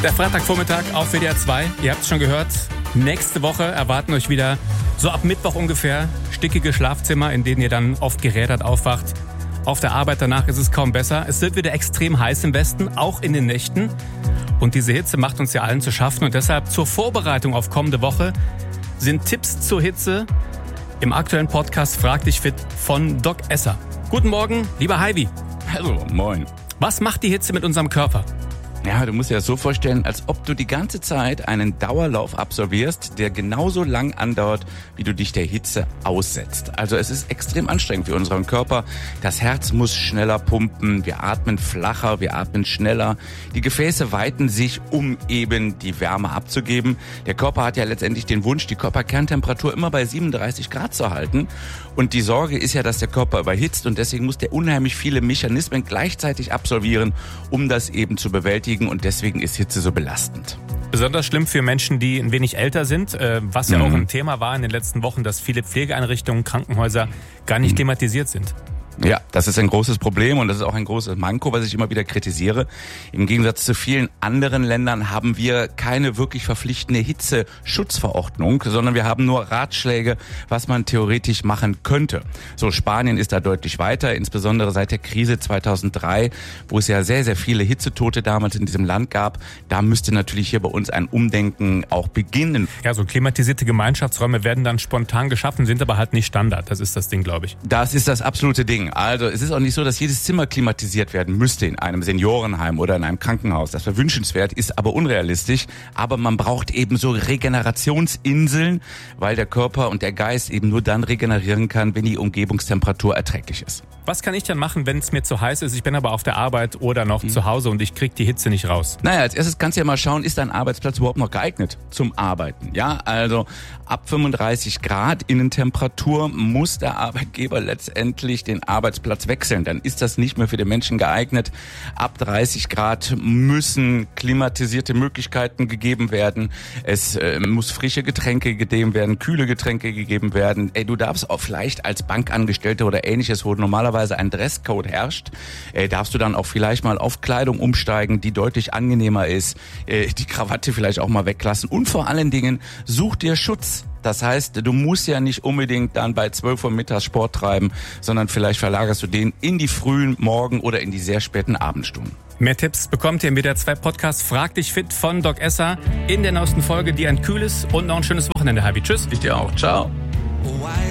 Der Freitagvormittag auf WDR 2. Ihr habt es schon gehört. Nächste Woche erwarten euch wieder so ab Mittwoch ungefähr stickige Schlafzimmer, in denen ihr dann oft gerädert aufwacht. Auf der Arbeit danach ist es kaum besser. Es wird wieder extrem heiß im Westen, auch in den Nächten. Und diese Hitze macht uns ja allen zu schaffen. Und deshalb zur Vorbereitung auf kommende Woche sind Tipps zur Hitze im aktuellen Podcast Frag dich fit von Doc Esser. Guten Morgen, lieber Heidi. Hallo, moin. Was macht die Hitze mit unserem Körper? Ja, du musst dir das so vorstellen, als ob du die ganze Zeit einen Dauerlauf absolvierst, der genauso lang andauert, wie du dich der Hitze aussetzt. Also es ist extrem anstrengend für unseren Körper. Das Herz muss schneller pumpen, wir atmen flacher, wir atmen schneller. Die Gefäße weiten sich, um eben die Wärme abzugeben. Der Körper hat ja letztendlich den Wunsch, die Körperkerntemperatur immer bei 37 Grad zu halten. Und die Sorge ist ja, dass der Körper überhitzt und deswegen muss der unheimlich viele Mechanismen gleichzeitig absolvieren, um das eben zu bewältigen. Und deswegen ist Hitze so belastend. Besonders schlimm für Menschen, die ein wenig älter sind, was ja auch ein Thema war in den letzten Wochen, dass viele Pflegeeinrichtungen, Krankenhäuser gar nicht klimatisiert sind. Ja, das ist ein großes Problem und das ist auch ein großes Manko, was ich immer wieder kritisiere. Im Gegensatz zu vielen anderen Ländern haben wir keine wirklich verpflichtende Hitzeschutzverordnung, sondern wir haben nur Ratschläge, was man theoretisch machen könnte. So, Spanien ist da deutlich weiter, insbesondere seit der Krise 2003, wo es ja sehr, sehr viele Hitzetote damals in diesem Land gab. Da müsste natürlich hier bei uns ein Umdenken auch beginnen. Ja, so klimatisierte Gemeinschaftsräume werden dann spontan geschaffen, sind aber halt nicht Standard. Das ist das Ding, glaube ich. Das ist das absolute Ding. Also es ist auch nicht so, dass jedes Zimmer klimatisiert werden müsste in einem Seniorenheim oder in einem Krankenhaus. Das wäre wünschenswert, ist aber unrealistisch. Aber man braucht eben so Regenerationsinseln, weil der Körper und der Geist eben nur dann regenerieren kann, wenn die Umgebungstemperatur erträglich ist. Was kann ich denn machen, wenn es mir zu heiß ist? Ich bin aber auf der Arbeit oder noch zu Hause und ich kriege die Hitze nicht raus. Naja, als erstes kannst du ja mal schauen, ist dein Arbeitsplatz überhaupt noch geeignet zum Arbeiten? Ja, also ab 35 Grad Innentemperatur muss der Arbeitgeber letztendlich den Arbeitsplatz wechseln. Dann ist das nicht mehr für den Menschen geeignet. Ab 30 Grad müssen klimatisierte Möglichkeiten gegeben werden. Es muss frische Getränke gegeben werden, kühle Getränke gegeben werden. Du darfst auch vielleicht als Bankangestellte oder ähnliches, wo normalerweise ein Dresscode herrscht, darfst du dann auch vielleicht mal auf Kleidung umsteigen, die deutlich angenehmer ist, die Krawatte vielleicht auch mal weglassen und vor allen Dingen such dir Schutz. Das heißt, du musst ja nicht unbedingt dann bei 12 Uhr mittags Sport treiben, sondern vielleicht verlagerst du den in die frühen Morgen- oder in die sehr späten Abendstunden. Mehr Tipps bekommt ihr im WDR 2 Podcast Frag dich fit von Doc Esser in der neuesten Folge, die ein kühles und noch ein schönes Wochenende, Habi. Tschüss. Ich dir auch. Ciao.